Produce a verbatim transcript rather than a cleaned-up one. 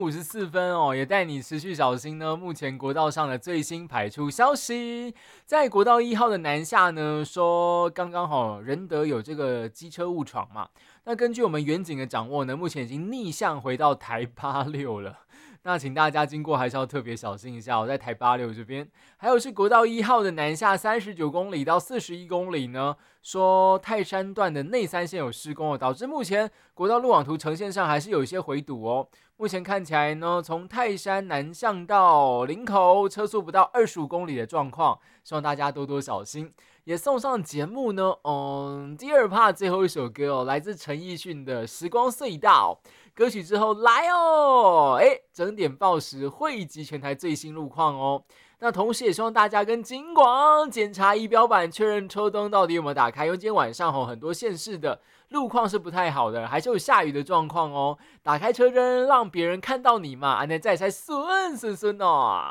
五十四分哦，也带你持续小心呢。目前国道上的最新排出消息，在国道一号的南下呢，说刚刚好仁德有这个机车误闯嘛。那根据我们远景的掌握呢，目前已经逆向回到台八六了。那请大家经过还是要特别小心一下哦，在台八六这边，还有是国道一号的南下三十九公里到四十一公里呢，说泰山段的内三线有施工哦，导致目前国道路网图呈现上还是有一些回堵哦。目前看起来呢，从泰山南向到林口，车速不到二十五公里的状况，希望大家多多小心。也送上节目呢，嗯，第二 part 最后一首歌哦，来自陈奕迅的《时光隧道》。歌曲之后来哦，哎，整点报时汇集全台最新路况哦。那同时也希望大家跟警广检查仪表板，确认车灯到底有没有打开。因为今天晚上哦，很多县市的路况是不太好的，还是有下雨的状况哦。打开车灯，让别人看到你嘛，安内再才顺顺顺哦。